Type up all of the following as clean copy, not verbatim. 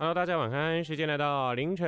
Hello， 大家晚安，时间来到凌晨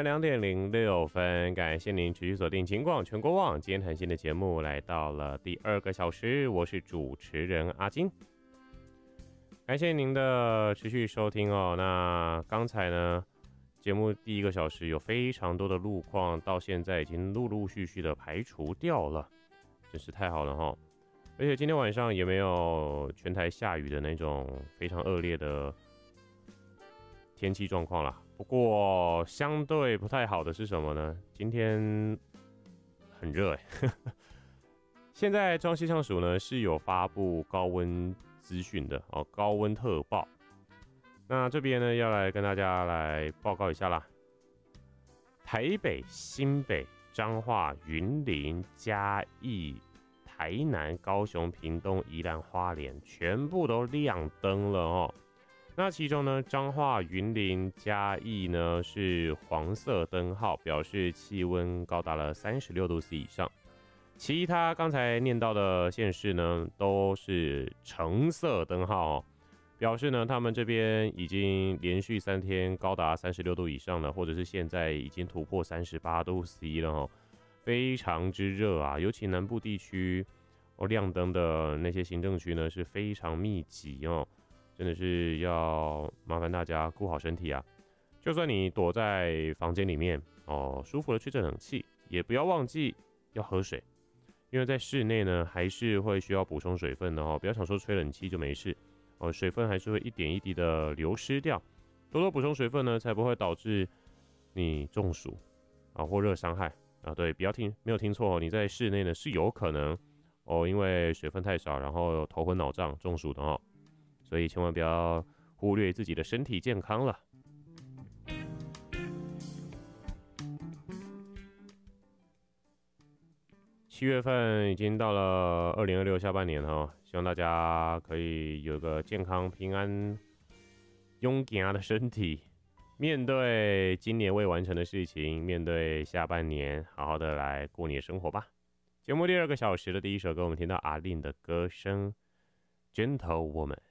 2:06，感谢您持续锁定警广全国网，今天谈心的节目来到了第2个小时，我是主持人阿金，感谢您的持续收听哦。那刚才呢，节目第1个小时有非常多的路况，到现在已经陆陆续续的排除掉了，真是太好了哈。而且今天晚上也没有全台下雨的那种非常恶劣的天气状况啦。不过相对不太好的是什么呢？今天很热现在中央气象署呢是有发布高温资讯的哦，高温特报。那这边呢要来跟大家来报告一下啦。台北、新北、彰化、云林、嘉义、台南、高雄、屏东、宜兰、花莲全部都亮灯了哦。那其中呢，彰化、云林、嘉义呢是黄色灯号，表示气温高达了36度 C 以上。其他刚才念到的县市呢，都是橙色灯号哦，表示呢他们这边已经连续3天高达36度以上了，或者是现在已经突破38度 C 了哦，非常之热啊！尤其南部地区亮灯的那些行政区呢是非常密集哦。真的是要麻烦大家顾好身体啊！就算你躲在房间里面哦，舒服的吹着冷气，也不要忘记要喝水，因为在室内呢还是会需要补充水分的哦。不要想说吹冷气就没事哦，水分还是会一点一滴的流失掉。多多补充水分呢，才不会导致你中暑啊或热伤害啊。对，不要没有听错哦，你在室内呢是有可能哦，因为水分太少，然后头昏脑胀中暑的哦。所以千万不要忽略自己的身体健康了。7月份已经到了2026下半年了，希望大家可以有个健康、平安、勇敢的身体，面对今年未完成的事情，面对下半年，好好的来过你的生活吧。节目第2个小时的第1首歌，我们听到阿令的歌声《Gentle Woman》。